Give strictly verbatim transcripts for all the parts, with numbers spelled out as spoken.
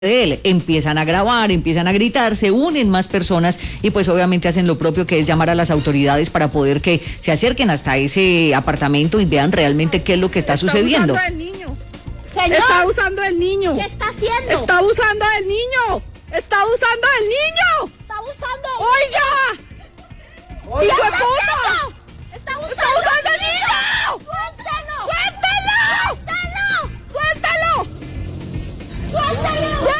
de él, empiezan a grabar, empiezan a gritar, se unen más personas y pues obviamente hacen lo propio, que es llamar a las autoridades para poder que se acerquen hasta ese apartamento y vean realmente qué es lo que está, está sucediendo. Usando el niño. Señor, está usando el niño. ¿Qué está haciendo? Está usando el niño. Está usando el niño. Está usando el Oiga. niño. ¡Hijo de puta! Está usando, ¡Está usando el niño! ¡Suéltelo! ¡Suéltelo! ¡Suéltelo! ¡Suéltelo! ¡Suéltelo!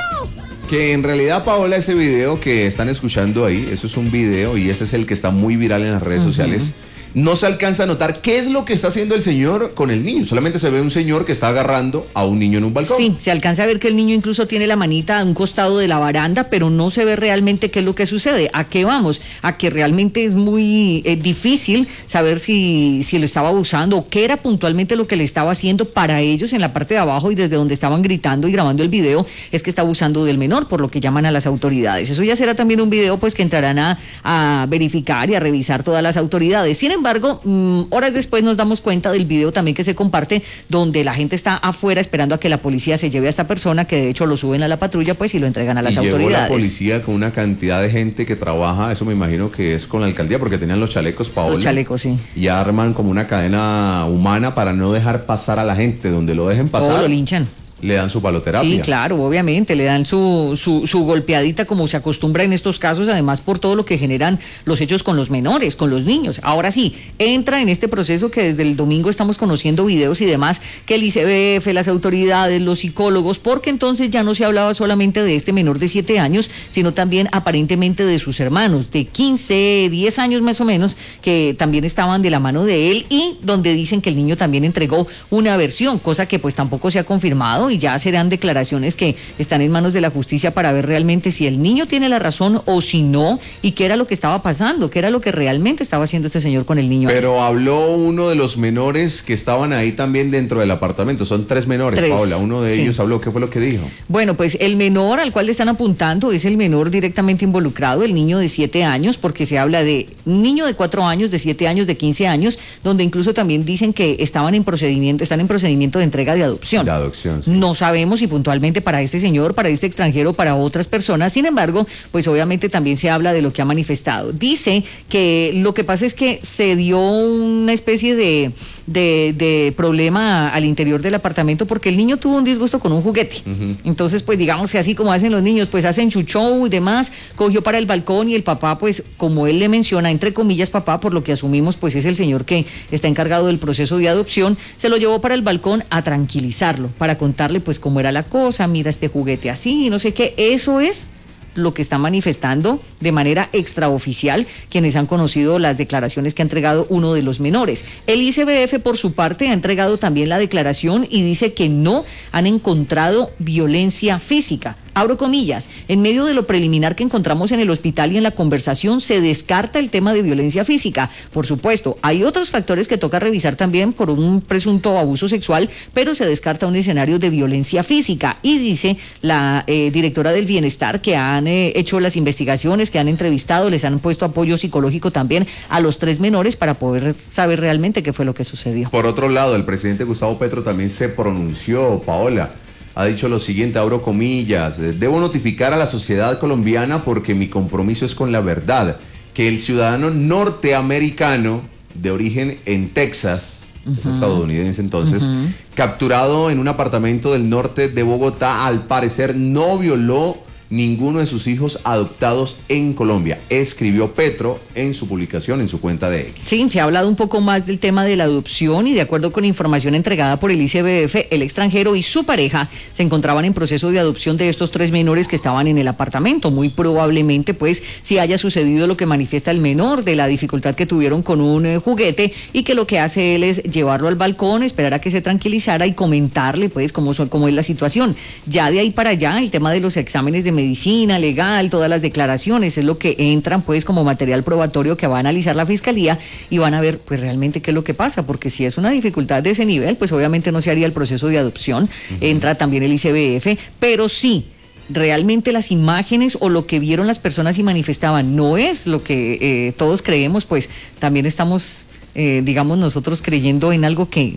Que en realidad, Paola, ese video que están escuchando ahí, eso es un video y ese es el que está muy viral en las redes uh-huh. sociales. No se alcanza a notar qué es lo que está haciendo el señor con el niño. Solamente se ve un señor que está agarrando a un niño en un balcón. Sí, se alcanza a ver que el niño incluso tiene la manita a un costado de la baranda, pero no se ve realmente qué es lo que sucede. ¿A qué vamos? A que realmente es muy eh, difícil saber si, si lo estaba abusando o qué era puntualmente lo que le estaba haciendo. Para ellos, en la parte de abajo y desde donde estaban gritando y grabando el video, es que está abusando del menor, por lo que llaman a las autoridades. Eso ya será también un video pues que entrarán a, a verificar y a revisar todas las autoridades. Sin embargo, Sin embargo, mmm, horas después nos damos cuenta del video también que se comparte, donde la gente está afuera esperando a que la policía se lleve a esta persona, que de hecho lo suben a la patrulla pues y lo entregan a las y autoridades. Llegó la policía con una cantidad de gente que trabaja, eso me imagino que es con la alcaldía, porque tenían los chalecos, Paola. Los chalecos, sí. Y arman como una cadena humana para no dejar pasar a la gente. Donde lo dejen pasar, o lo linchan. Le dan su paloterapia. Sí, claro, obviamente, le dan su, su, su golpeadita como se acostumbra en estos casos, además por todo lo que generan los hechos con los menores, con los niños. Ahora sí, entra en este proceso que desde el domingo estamos conociendo videos y demás, que el I C B F, las autoridades, los psicólogos, porque entonces ya no se hablaba solamente de este menor de siete años, sino también aparentemente de sus hermanos, de quince, diez años más o menos, que también estaban de la mano de él y donde dicen que el niño también entregó una versión, cosa que pues tampoco se ha confirmado, y ya serán declaraciones que están en manos de la justicia para ver realmente si el niño tiene la razón o si no, y qué era lo que estaba pasando, qué era lo que realmente estaba haciendo este señor con el niño. Pero ahí. Habló uno de los menores que estaban ahí también dentro del apartamento, son tres menores, tres, Paola, uno de sí. ellos habló, ¿qué fue lo que dijo? Bueno, pues el menor al cual le están apuntando es el menor directamente involucrado, el niño de siete años, porque se habla de niño de cuatro años, de siete años, de quince años, donde incluso también dicen que estaban en procedimiento, están en procedimiento de entrega de adopción. De adopción, sí. No sabemos si puntualmente para este señor, para este extranjero, para otras personas. Sin embargo, pues obviamente también se habla de lo que ha manifestado. Dice que lo que pasa es que se dio una especie de, de, de problema al interior del apartamento porque el niño tuvo un disgusto con un juguete. Uh-huh. Entonces, pues digamos que así como hacen los niños, pues hacen chuchou y demás, cogió para el balcón y el papá, pues como él le menciona, entre comillas papá, por lo que asumimos, pues es el señor que está encargado del proceso de adopción, se lo llevó para el balcón a tranquilizarlo, para contarle pues cómo era la cosa, mira este juguete así, no sé qué. Eso es lo que está manifestando de manera extraoficial quienes han conocido las declaraciones que ha entregado uno de los menores. El I C B F, por su parte, ha entregado también la declaración y dice que no han encontrado violencia física. Abro comillas, en medio de lo preliminar que encontramos en el hospital y en la conversación se descarta el tema de violencia física. Por supuesto, hay otros factores que toca revisar también por un presunto abuso sexual, pero se descarta un escenario de violencia física. Y dice la eh, directora del bienestar que han eh, hecho las investigaciones, que han entrevistado, les han puesto apoyo psicológico también a los tres menores para poder saber realmente qué fue lo que sucedió. Por otro lado, el presidente Gustavo Petro también se pronunció, Paola. Ha dicho lo siguiente, abro comillas, debo notificar a la sociedad colombiana porque mi compromiso es con la verdad, que el ciudadano norteamericano de origen en Texas, uh-huh. es estadounidense entonces, uh-huh. capturado en un apartamento del norte de Bogotá, al parecer no violó ninguno de sus hijos adoptados en Colombia, escribió Petro en su publicación en su cuenta de X. Sí, se ha hablado un poco más del tema de la adopción y de acuerdo con información entregada por el I C B F, el extranjero y su pareja se encontraban en proceso de adopción de estos tres menores que estaban en el apartamento. Muy probablemente, pues, si haya sucedido lo que manifiesta el menor de la dificultad que tuvieron con un eh, juguete y que lo que hace él es llevarlo al balcón, esperar a que se tranquilizara y comentarle, pues, cómo, son, cómo es la situación. Ya de ahí para allá, el tema de los exámenes de medicina, legal, todas las declaraciones, es lo que entran pues como material probatorio que va a analizar la fiscalía y van a ver pues realmente qué es lo que pasa, porque si es una dificultad de ese nivel, pues obviamente no se haría el proceso de adopción, uh-huh. entra también el I C B F, pero sí, realmente las imágenes o lo que vieron las personas y manifestaban no es lo que eh, todos creemos, pues también estamos, eh, digamos nosotros creyendo en algo que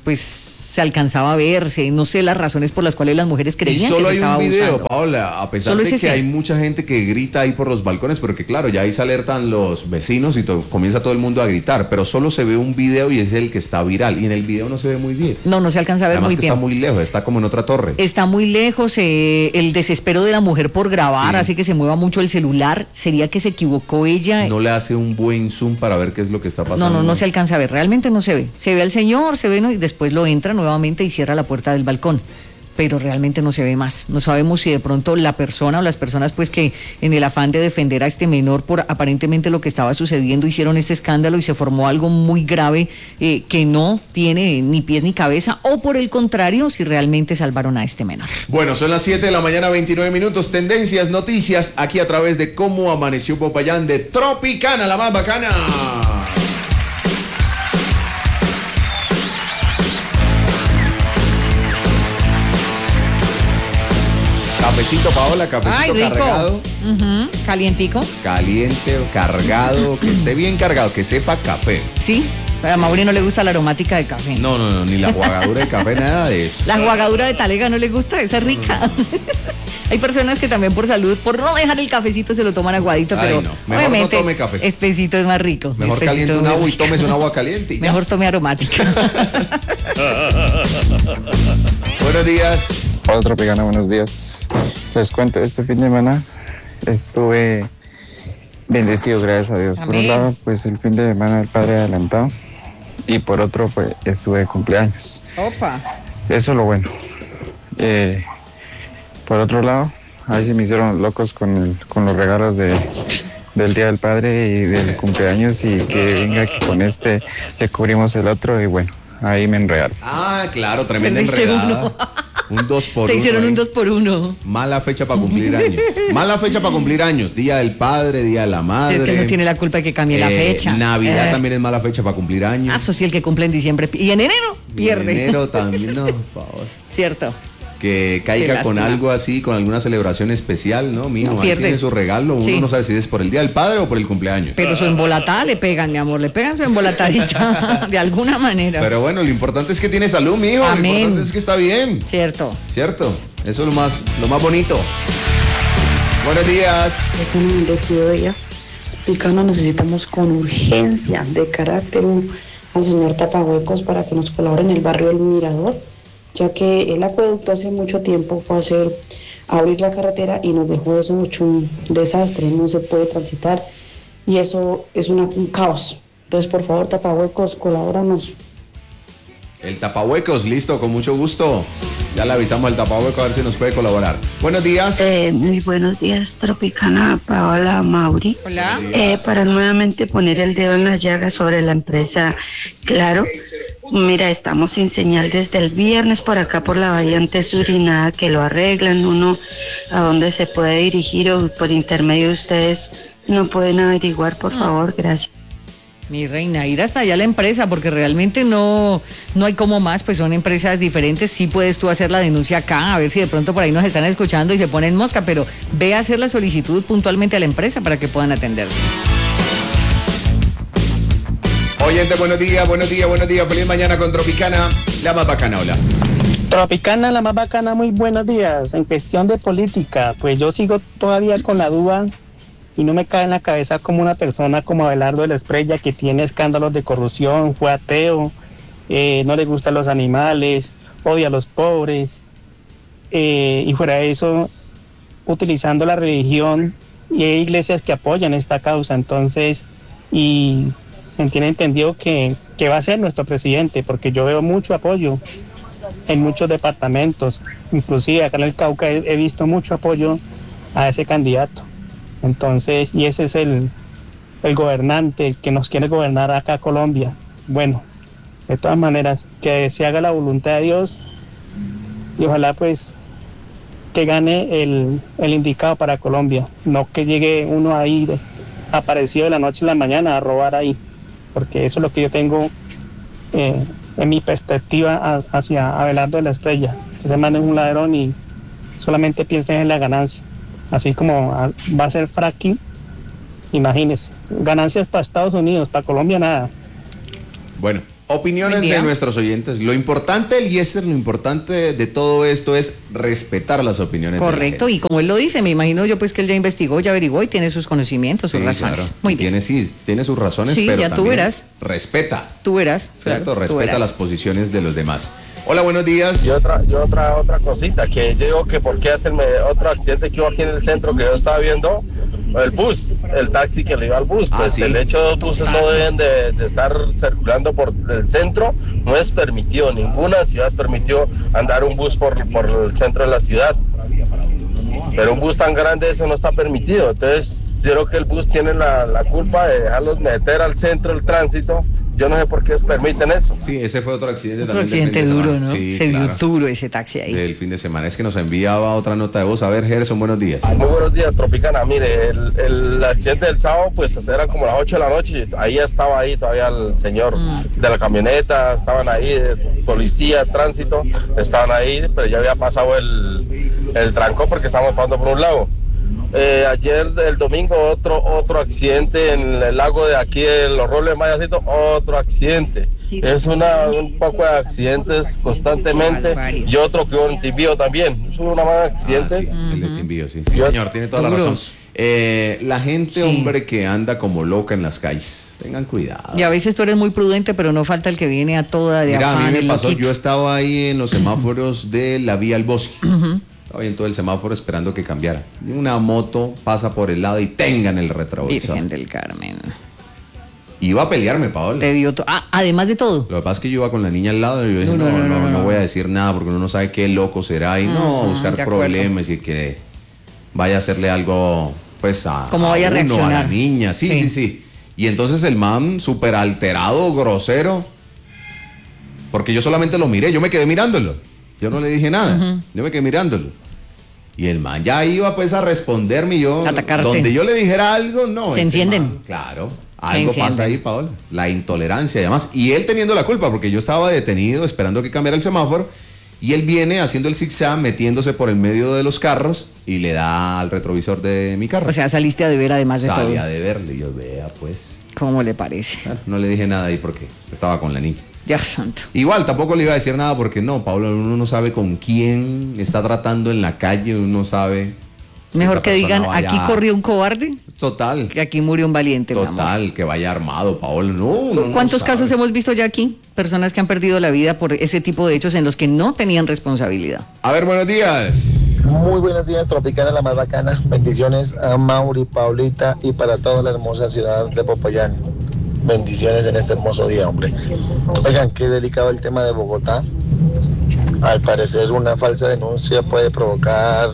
pues se alcanzaba a verse, no sé las razones por las cuales las mujeres Y creían que solo se hay estaba un video, abusando. Paola, a pesar Solo de es que ese. hay mucha gente que grita ahí por los balcones, porque claro, ya ahí se alertan los vecinos y to- comienza todo el mundo a gritar, pero solo se ve un video y es el que está viral, y en el video no se ve muy bien. No, no se alcanza a ver Además muy que bien. está muy lejos, está como en otra torre. Está muy lejos, eh, el desespero de la mujer por grabar Sí. hace que se mueva mucho el celular. ¿Sería que se equivocó ella? No le hace un buen zoom para ver qué es lo que está pasando. No, no, no se alcanza a ver, realmente no se ve. Se ve al señor, se ve, ¿no? Y después lo entra nuevamente y cierra la puerta del balcón. Pero realmente no se ve más. No sabemos si de pronto la persona o las personas pues que en el afán de defender a este menor por aparentemente lo que estaba sucediendo hicieron este escándalo y se formó algo muy grave eh, que no tiene ni pies ni cabeza, o por el contrario, si realmente salvaron a este menor. Bueno, son las siete de la mañana, veintinueve minutos. Tendencias, noticias, aquí a través de Cómo Amaneció Popayán de Tropicana, la más bacana. Cafecito, Paola, cafecito Ay, rico. cargado, Ujú, calientico. caliente, cargado, que esté bien cargado, que sepa café. Sí, a Mauri no le gusta la aromática de café. No, no, no, ni la jugadura de café, nada de eso. La jugadura de talega no le gusta, esa es rica. Hay personas que también por salud, por no dejar el cafecito, se lo toman aguadito, Ay, pero no. Mejor obviamente no tome café. espesito es más rico. Mejor espesito caliente es un muy agua y rico. tómese un agua caliente. y ya. Mejor tome aromática. Buenos días. Hola Tropicana, buenos días. Les cuento, este fin de semana estuve bendecido, gracias a Dios. Por Amén. un lado, pues el fin de semana del Padre adelantado, y por otro, pues estuve de cumpleaños. Opa. Eso es lo bueno. Eh, por otro lado, ahí se me hicieron locos con, el- con los regalos de, del Día del Padre y del cumpleaños, y que venga que con este le cubrimos el otro, y bueno, ahí me enredaron. Ah, claro, tremenda Perdiste enredada. uno. Un dos por Te uno. hicieron ahí. un dos por uno. Mala fecha para cumplir años. Mala fecha para cumplir años. Día del Padre, Día de la Madre. Es que no tiene la culpa de que cambie la Eh, fecha. Navidad Eh, también es mala fecha para cumplir años. Ah, eso sí, el que cumple en diciembre. Y en enero pierde. En enero también, no, por favor. Cierto. Que caiga Qué con lástima. algo así, con alguna celebración especial, ¿no? Mijo, No, ahí tiene pierdes. su regalo. Uno Sí. no sabe si es por el Día del Padre o por el cumpleaños. Pero su embolatada le pegan, mi amor. Le pegan su embolatadita de alguna manera. Pero bueno, lo importante es que tiene salud, mijo. Amén. Lo importante es que está bien. Cierto. ¿Cierto? Eso es lo más, lo más bonito. Buenos días. Es un bendecido día. Picano, necesitamos con urgencia de carácter un- al señor Tapahuecos para que nos colabore en el barrio del Mirador, ya que el acueducto hace mucho tiempo fue a hacer abrir la carretera y nos dejó eso mucho un desastre, no se puede transitar y eso es una- un caos. Entonces, por favor, Tapahuecos, colabóranos. El tapahuecos, listo, con mucho gusto. Ya le avisamos al tapahueco a ver si nos puede colaborar. Buenos días. Eh, muy buenos días, Tropicana, Paola, Mauri. Hola. Eh, para nuevamente poner el dedo en la llaga sobre la empresa Claro. Mira, estamos sin señal desde el viernes por acá por la variante sur y nada que lo arreglan. Uno a dónde se puede dirigir o por intermedio de ustedes no pueden averiguar, por favor, gracias. Mi reina, ir hasta allá a la empresa, porque realmente no, no hay como más, pues son empresas diferentes. Sí puedes tú hacer la denuncia acá, a ver si de pronto por ahí nos están escuchando y se ponen mosca, pero ve a hacer la solicitud puntualmente a la empresa para que puedan atenderte. Oyente, buenos días, buenos días, buenos días. Feliz mañana con Tropicana, la más bacana, hola. Tropicana, la más bacana, muy buenos días. En cuestión de política, pues yo sigo todavía con la duda y no me cae en la cabeza como una persona como Abelardo de la Espriella, que tiene escándalos de corrupción, fue ateo, eh, no le gustan los animales, odia a los pobres, eh, y fuera de eso, utilizando la religión, y hay iglesias que apoyan esta causa. Entonces, y se tiene entendido que, que va a ser nuestro presidente, porque yo veo mucho apoyo en muchos departamentos, inclusive acá en el Cauca he, he visto mucho apoyo a ese candidato. Entonces, y ese es el, el gobernante que nos quiere gobernar acá a Colombia. Bueno, de todas maneras, que se haga la voluntad de Dios y ojalá pues que gane el, el indicado para Colombia, no que llegue uno ahí de, aparecido de la noche a la mañana a robar ahí, porque eso es lo que yo tengo eh, en mi perspectiva a, hacia Abelardo de la Espriella, que ese man es un ladrón y solamente piensa en la ganancia. Así como a, va a ser fracking, imagínense, ganancias para Estados Unidos, para Colombia nada. Bueno, Opiniones de nuestros oyentes. Lo importante, Eliezer, lo importante de todo esto es respetar las opiniones. Correcto, de la gente. Y como él lo dice, me imagino yo pues que él ya investigó, ya averiguó y tiene sus conocimientos, sus Sí, razones. claro. Muy bien. Tiene, sí, tiene sus razones, Sí, pero ya tú también verás. respeta. Tú verás. ¿Cierto? Claro, tú Respeta verás. las posiciones de los demás. Hola, buenos días. Y otra, y otra, otra cosita, que yo digo que por qué hacerme otro accidente que hubo aquí en el centro que yo estaba viendo, el bus, el taxi que le iba al bus, Ah, pues sí. el hecho de los buses no deben de, de estar circulando por el centro, no es permitido, ninguna ciudad permitió andar un bus por, por el centro de la ciudad. Pero un bus tan grande eso no está permitido, entonces yo creo que el bus tiene la, la culpa de dejarlos meter al centro el tránsito. Yo no sé por qué permiten eso. Sí, ese fue otro accidente Otro también. del accidente fin de duro, semana. ¿no? Sí, Se claro, dio duro ese taxi ahí. del fin de semana. Es que nos enviaba otra nota de voz. A ver, Gerson, buenos días. Muy buenos días, Tropicana. Mire, el, el accidente del sábado, pues eran como las ocho de la noche. Ahí estaba ahí todavía el señor Mm. de la camioneta, estaban ahí, de policía, tránsito, estaban ahí, pero ya había pasado el, el trancón porque estábamos pasando por un lago. Eh, ayer, el domingo, otro otro accidente en el lago de aquí de Los Robles de Mayacito, otro accidente. Es una, un poco de accidentes constantemente. Varios. Y otro que hubo en Timbío también. Es una mano de accidentes. Ah, sí, el de Timbío, sí. Sí, Yo- señor, tiene toda la Duros. razón. Eh, la gente, Sí. hombre, que anda como loca en las calles, tengan cuidado. Y a veces tú eres muy prudente, pero no falta el que viene a toda de Mira, a afán, mí me el pasó, loquito. yo estaba ahí en los semáforos de la vía al bosque. Estaba ahí en todo el semáforo esperando que cambiara. Y una moto pasa por el lado y tengan el retrovisor. Virgen del Carmen. Iba a pelearme, Paola. Te dio to- ah, además de todo. Lo que pasa es que yo iba con la niña al lado y yo dije, No, no, no, no, no, no, no, no. voy a decir nada porque uno no sabe qué loco será y no Ujú, buscar de acuerdo. problemas y que vaya a hacerle algo, pues, a, Cómo vaya a uno, a la reaccionar. niña. Sí, Sí. sí, sí. Y entonces el man, súper alterado, grosero, porque yo solamente lo miré, yo me quedé mirándolo. Yo no le dije nada, yo me quedé mirándolo. Y el man ya iba pues a responderme y yo, Atacarte. donde yo le dijera algo, no. Se ese encienden. man, claro, algo encienden. pasa ahí, Paola. La intolerancia y además. Y él teniendo la culpa, porque yo estaba detenido esperando que cambiara el semáforo. Y él viene haciendo el zigzag, metiéndose por el medio de los carros y le da al retrovisor de mi carro. O sea, saliste a deber además de Salía todo. de verle. Y yo, vea, pues. ¿Cómo le parece? Claro, no le dije nada ahí porque estaba con la niña. Dios santo. Igual, tampoco le iba a decir nada porque no, Pablo, uno no sabe con quién está tratando en la calle, uno no sabe. si Mejor esa que persona digan, vaya- aquí corrió un cobarde, Total. que aquí murió un valiente, mi amor. Total, que vaya armado, Paola. No, uno no ¿Cuántos sabe. casos hemos visto ya aquí? Personas que han perdido la vida por ese tipo de hechos en los que no tenían responsabilidad. A ver, buenos días. Muy buenos días, Tropicana, la más bacana. Bendiciones a Mauri, Paulita y para toda la hermosa ciudad de Popayán. Bendiciones en este hermoso día, hombre. Oigan, qué delicado el tema de Bogotá. Al parecer una falsa denuncia puede provocar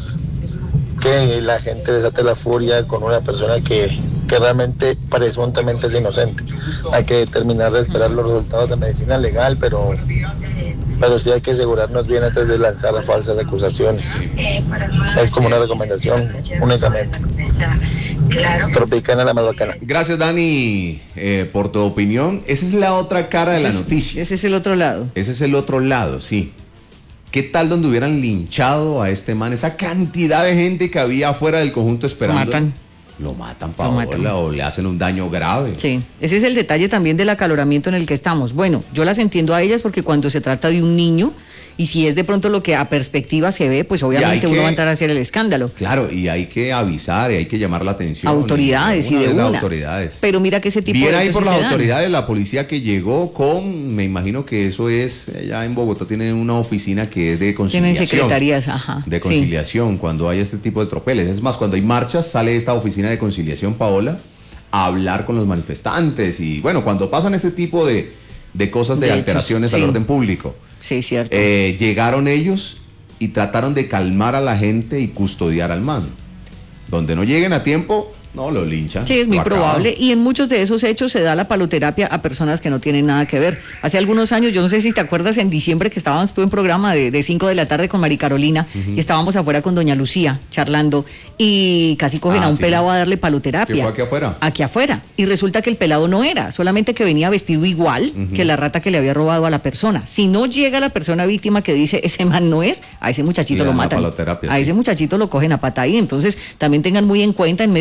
que la gente desate la furia con una persona que, que realmente presuntamente es inocente. Hay que terminar de esperar los resultados de medicina legal, pero, pero sí hay que asegurarnos bien antes de lanzar falsas acusaciones. Es como una recomendación únicamente. Tropicana, la más bacana. Gracias, Dani, eh, por tu opinión. Esa es la otra cara de la Ese es- noticia. Ese es el otro lado. Ese es el otro lado, sí. ¿Qué tal donde hubieran linchado a este man? Esa cantidad de gente que había afuera del conjunto esperando. Lo matan. Lo matan, Lo Paola, matan. o le hacen un daño grave. Sí, ese es el detalle también del acaloramiento en el que estamos. Bueno, yo las entiendo a ellas porque cuando se trata de un niño y si es de pronto lo que a perspectiva se ve, pues obviamente hay uno que- va a entrar a hacer el escándalo. Claro, y hay que avisar y hay que llamar la atención. Autoridades y de vez las una. autoridades. Pero mira que ese tipo Bien de ahí hechos por sí las se dan. autoridades, la policía que llegó con, me imagino que eso es, allá en Bogotá tienen una oficina que es de conciliación. Tienen secretarías, ajá. De sí. conciliación, cuando hay este tipo de tropeles. Es más, cuando hay marchas, sale esta oficina de conciliación, Paola, a hablar con los manifestantes. Y bueno, cuando pasan este tipo de, de cosas de, De hechos, alteraciones al sí. orden público, Sí, cierto. eh, llegaron ellos y trataron de calmar a la gente y custodiar al man. Donde no lleguen a tiempo, no lo linchan. Sí, es muy lo acaban. probable. Y en muchos de esos hechos se da la paloterapia a personas que no tienen nada que ver. Hace algunos años, yo no sé si te acuerdas, en diciembre que estábamos tú en programa de cinco de la tarde con Mari Carolina y estábamos afuera con doña Lucía charlando y casi cogen Ah, a un sí. pelado a darle paloterapia. ¿Que fue aquí afuera? Aquí afuera. Y resulta que el pelado no era, solamente que venía vestido igual que la rata que le había robado a la persona. Si no llega la persona víctima que dice, ese man no es, a ese muchachito Le lo dan la matan. paloterapia, A sí. ese muchachito lo cogen a pata ahí. Entonces, también tengan muy en cuenta en medio de ese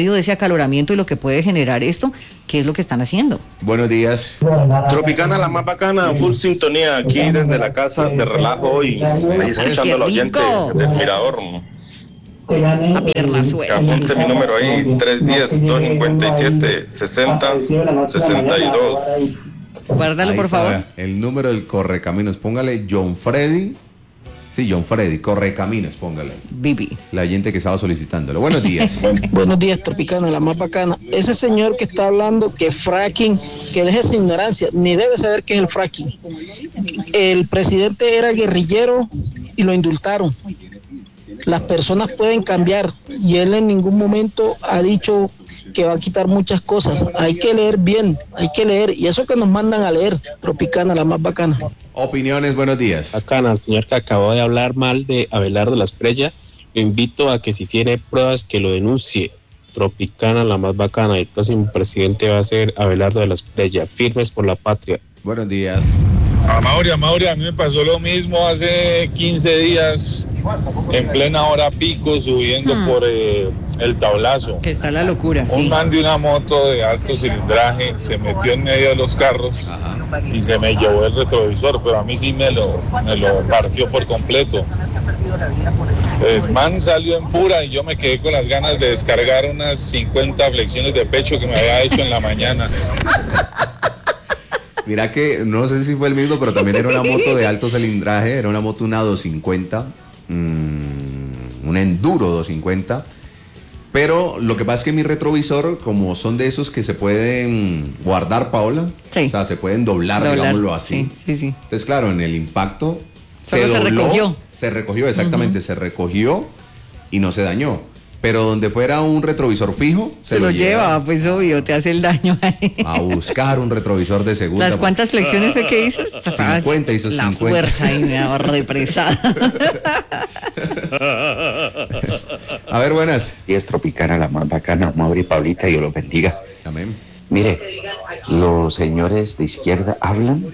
acaloramiento y lo que puede generar esto, ¿qué es lo que están haciendo? Buenos días. Tropicana, la más bacana, full sintonía aquí desde la casa de relajo y ahí escuchando al oyente del Mirador. A pierna suelta. Apunte mi número ahí, tres uno cero, dos cinco siete, seis cero seis dos. Guárdalo, Ahí por está, favor. el número del Correcaminos, póngale John Freddy. Sí, John Freddy, Correcaminos, póngale. Bibi. La gente que estaba solicitándolo. Buenos días. Buenos días, Tropicana, la más bacana. Ese señor que está hablando que fracking, que deje esa ignorancia, ni debe saber qué es el fracking. El presidente era guerrillero y lo indultaron. Las personas pueden cambiar y él en ningún momento ha dicho que va a quitar muchas cosas. Hay que leer bien, hay que leer, y eso que nos mandan a leer. Tropicana, la más bacana. Opiniones, buenos días. Bacana, al señor que acabó de hablar mal de Abelardo Las Prella, lo invito a que si tiene pruebas que lo denuncie. Tropicana, la más bacana, el próximo presidente va a ser Abelardo de Las Prella, firmes por la patria. Buenos días. A Mauri, a Mauri, a mí me pasó lo mismo hace quince días, en plena hora pico, subiendo Hmm. por eh, el Tablazo. Que está la locura, Un sí. man de una moto de alto cilindraje se metió en medio de los carros y se me llevó el retrovisor, pero a mí sí me lo, me lo partió por completo. El man salió en pura y yo me quedé con las ganas de descargar unas cincuenta flexiones de pecho que me había hecho en la mañana. Mira que no sé si fue el mismo, pero también era una moto de alto cilindraje, era una moto, una doscientos cincuenta, mmm, un Enduro doscientos cincuenta, pero lo que pasa es que mi retrovisor, como son de esos que se pueden guardar, Paola, sí. o sea, se pueden doblar, Doblar, digámoslo así. sí, sí, sí. Entonces, claro, en el impacto Solo se se dobló, recogió. se recogió, exactamente, uh-huh. se recogió y no se dañó. Pero donde fuera un retrovisor fijo, se, se lo, lo lleva, lleva, pues obvio, te hace el daño ahí. A buscar un retrovisor de segunda. ¿Las cuántas flexiones fue que hizo? cincuenta hizo la cincuenta. La fuerza ahí me ha represada. A ver, buenas. Y es Tropicana, la más bacana, Mauri, Paulita, Dios los bendiga. Amén. Mire, los señores de izquierda hablan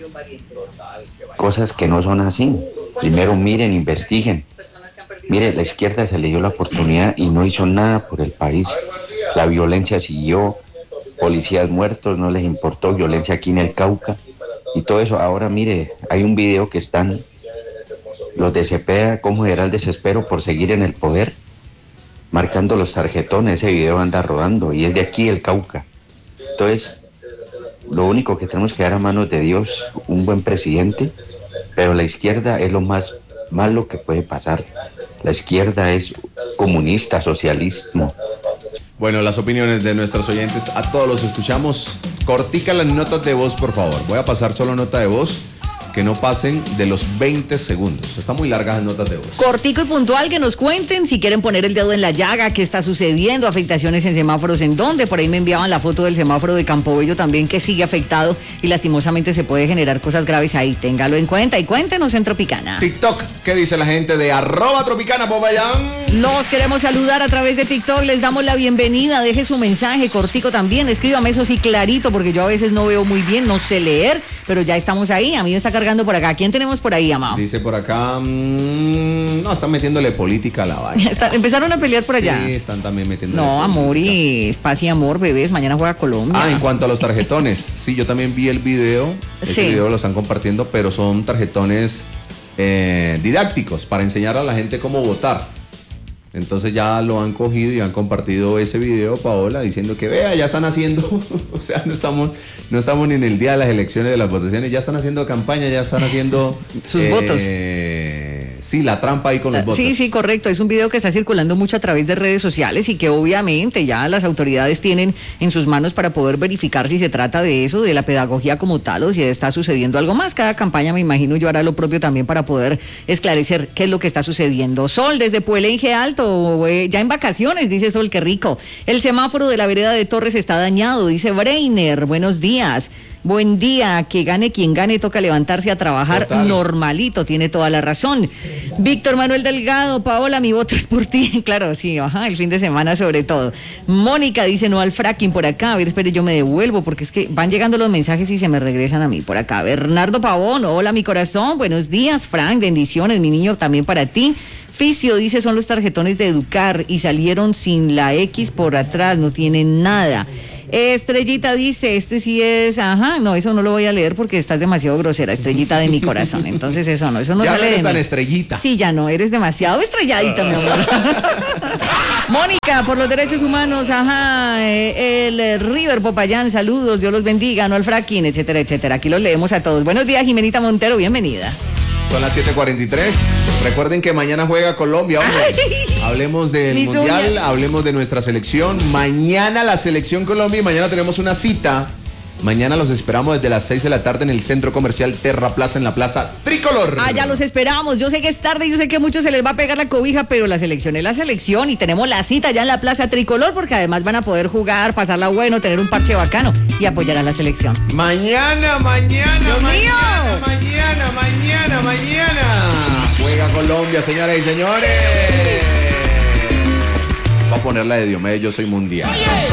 cosas que no son así. Primero miren, investiguen. Mire, la izquierda se le dio la oportunidad y no hizo nada por el país. La violencia siguió, policías muertos, no les importó, violencia aquí en el Cauca y todo eso. Ahora mire, hay un video que están los de Cepeda, cómo era el desespero por seguir en el poder, marcando los tarjetones. Ese video anda rodando y es de aquí el Cauca. Entonces, lo único que tenemos que dar a manos de Dios, un buen presidente, pero la izquierda es lo más malo que puede pasar. La izquierda es comunista, socialismo. Bueno, las opiniones de nuestros oyentes, a todos los escuchamos. Cortica las notas de voz, por favor. Voy a pasar solo nota de voz, que no pasen de los veinte segundos. Están muy largas las notas de voz. Cortico y puntual, que nos cuenten si quieren poner el dedo en la llaga, qué está sucediendo, afectaciones en semáforos, en dónde. Por ahí me enviaban la foto del semáforo de Campobello también, que sigue afectado y lastimosamente se puede generar cosas graves ahí. Téngalo en cuenta y cuéntenos en Tropicana. TikTok, ¿qué dice la gente de arroba Tropicana, Popayán? Los queremos saludar a través de TikTok, les damos la bienvenida, deje su mensaje cortico también, escríbame eso sí clarito, porque yo a veces no veo muy bien, no sé leer, pero ya estamos ahí, a mí me está cargando por acá. ¿Quién tenemos por ahí, amado? Dice por acá, mmm, no, están metiéndole política a la vaina. Está, empezaron a pelear por allá. Sí, están también metiendo. No, amor, y paz y amor, bebés, mañana juega Colombia. Ah, en cuanto a los tarjetones, sí, yo también vi el video, ese sí. video lo están compartiendo, pero son tarjetones eh, didácticos para enseñar a la gente cómo votar. Entonces ya lo han cogido y han compartido ese video, Paola, diciendo que vea, ya están haciendo, o sea, no estamos, no estamos ni en el día de las elecciones, de las votaciones, ya están haciendo campaña, ya están haciendo sus eh, votos. Sí, la trampa ahí con los votos. Sí, sí, correcto. Es un video que está circulando mucho a través de redes sociales y que obviamente ya las autoridades tienen en sus manos para poder verificar si se trata de eso, de la pedagogía como tal, o si está sucediendo algo más. Cada campaña, me imagino yo, hará lo propio también para poder esclarecer qué es lo que está sucediendo. Sol, desde Puelenje Alto, eh, ya en vacaciones, dice Sol, qué rico. El semáforo de la vereda de Torres está dañado, dice Breiner. Buenos días. Buen día, que gane quien gane, toca levantarse a trabajar. Total. Normalito, tiene toda la razón. Víctor Manuel Delgado, Paola, mi voto es por ti. Claro, sí, ajá, el fin de semana sobre todo. Mónica dice no al fracking por acá. A ver, espere, yo me devuelvo porque es que van llegando los mensajes y se me regresan a mí por acá. Bernardo Pavón, hola mi corazón, buenos días. Frank, bendiciones, mi niño, también para ti. Ficio dice, son los tarjetones de Educar y salieron sin la X por atrás, no tienen nada. Estrellita dice, este sí es, ajá, no, eso no lo voy a leer porque estás demasiado grosera, Estrellita de mi corazón, entonces eso no, eso no ya sale no eres de tan mí. estrellita. Sí, ya no, eres demasiado estrelladita, mi amor. Mónica, por los derechos humanos, ajá, eh, el eh, River Popayán, saludos, Dios los bendiga, no al fracking, etcétera, etcétera, aquí los leemos a todos. Buenos días, Jimenita Montero, bienvenida. Son las siete cuarenta y tres. Recuerden que mañana juega Colombia, hombre. Ay, hablemos del mis Mundial, uñas. hablemos de nuestra selección. Mañana la selección Colombia y mañana tenemos una cita. Mañana los esperamos desde las seis de la tarde en el Centro Comercial Terra Plaza, en la Plaza Tricolor. Ah, ya los esperamos. Yo sé que es tarde, yo sé que a muchos se les va a pegar la cobija, pero la selección es la selección y tenemos la cita ya en la Plaza Tricolor porque además van a poder jugar, pasarla bueno, tener un parche bacano y apoyar a la selección. Mañana, mañana, Dios mañana, mío. mañana, mañana, mañana. Juega Colombia, señoras y señores. Voy a poner la de Diomedes, yo soy mundial.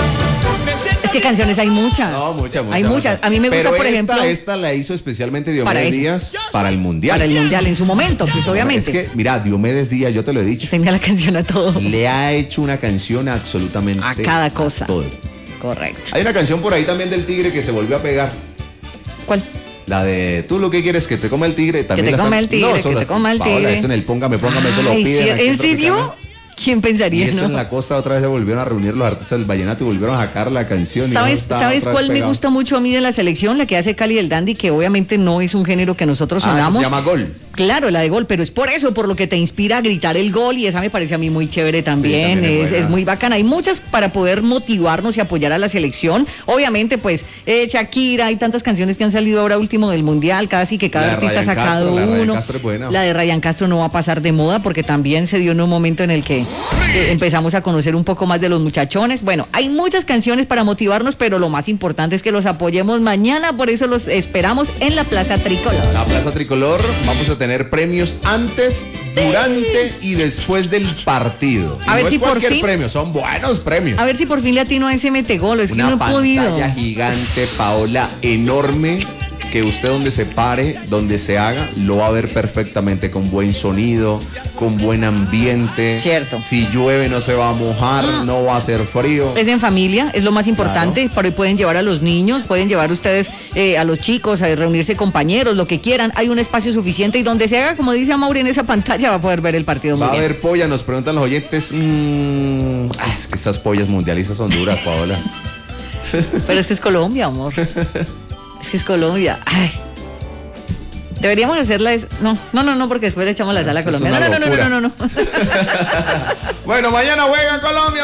Es que canciones hay muchas. No, muchas, muchas. Hay muchas. A mí me gusta, Pero por esta, ejemplo. Esta la hizo especialmente Para Diomedes eso. Díaz para el Mundial. Para el Mundial en su momento, pues obviamente. Es que, mira, Diomedes Díaz, yo te lo he dicho. Tenía la canción a todo. Le ha hecho una canción absolutamente A cada cosa. a todo. Correcto. Hay una canción por ahí también del Tigre que se volvió a pegar. ¿Cuál? La de tú lo que quieres que te coma el tigre. También Que te la coma están- el tigre, No, que son te las- coma el Paola, tigre. eso en el póngame, póngame, eso lo Ay, piden. sí, aquí ¿en serio? Tropicana. ¿Quién Y pensaría, eso no? en la costa otra vez se volvieron a reunir los artistas del vallenato y volvieron a sacar la canción. y no ¿Sabes, estaba ¿sabes otra vez cuál me pegado. gusta mucho a mí de la selección? La que hace Cali del Dandy, que obviamente no es un género que nosotros Ah, esa sonamos. se llama Gol. Claro, la de Gol, pero es por eso, por lo que te inspira a gritar el gol y esa me parece a mí muy chévere también, Sí, también es es, buena. es muy bacana. Hay muchas para poder motivarnos y apoyar a la selección. Obviamente, pues, eh, Shakira, hay tantas canciones que han salido ahora último del Mundial, casi que cada La de artista ha Ryan sacado Castro, la de Ryan uno. Castro es buena. La de Ryan Castro no va a pasar de moda porque también se dio en un momento en el que eh, empezamos a conocer un poco más de los muchachones. Bueno, hay muchas canciones para motivarnos, pero lo más importante es que los apoyemos mañana, por eso los esperamos en la Plaza Tricolor. La Plaza Tricolor, vamos a tener premios antes, durante y después del partido. Y A ver no si es por cualquier fin- premio, son buenos premios. A ver si por fin le atino a ese metegol, es que Una no he podido. pantalla gigante, Paola, enorme, que usted donde se pare, donde se haga, lo va a ver perfectamente, con buen sonido, con buen ambiente. Cierto. Si llueve no se va a mojar, Mm. no va a hacer frío. Es en familia, es lo más importante, pero pueden llevar a los niños, pueden llevar ustedes eh, a los chicos, a reunirse compañeros, lo que quieran, hay un espacio suficiente y donde se haga, como dice Amaury en esa pantalla, va a poder ver el partido Va a muy bien. haber polla, nos preguntan los oyentes. mm, ah, es que esas pollas mundialistas son duras, Paola. Pero es que es Colombia, amor. Es que es Colombia. Ay. Deberíamos hacerla. Es... No, no, no, no, porque después le echamos la sala a Eso es Colombia. una No, no, no, no, locura. no, no, no. Bueno, mañana juega Colombia.